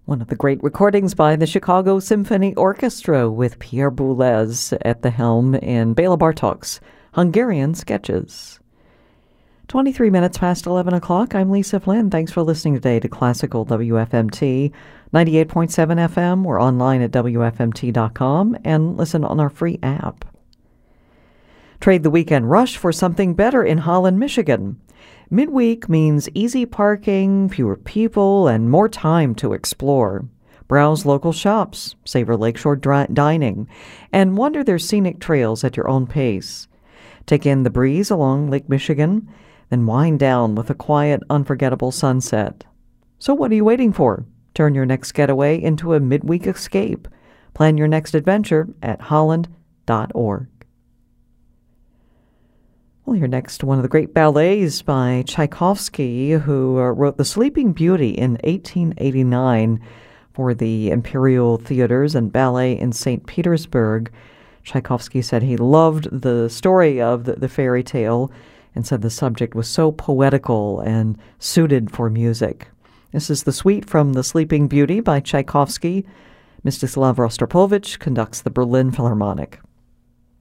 One of the great recordings by the Chicago Symphony Orchestra with Pierre Boulez at the helm and Bela Bartok's Hungarian Sketches. 23 minutes past 11 o'clock. I'm Lisa Flynn. Thanks for listening today to Classical WFMT 98.7 FM. We're online at WFMT.com and listen on our free app. Trade the weekend rush for something better in Holland, Michigan. Midweek means easy parking, fewer people, and more time to explore. Browse local shops, savor lakeshore dining, and wander their scenic trails at your own pace. Take in the breeze along Lake Michigan, then wind down with a quiet, unforgettable sunset. So what are you waiting for? Turn your next getaway into a midweek escape. Plan your next adventure at holland.org. We'll hear next one of the great ballets by Tchaikovsky, who wrote The Sleeping Beauty in 1889 for the Imperial Theaters and Ballet in St. Petersburg. Tchaikovsky said he loved the story of the fairy tale and said the subject was so poetical and suited for music. This is the suite from The Sleeping Beauty by Tchaikovsky. Mstislav Rostropovich conducts the Berlin Philharmonic.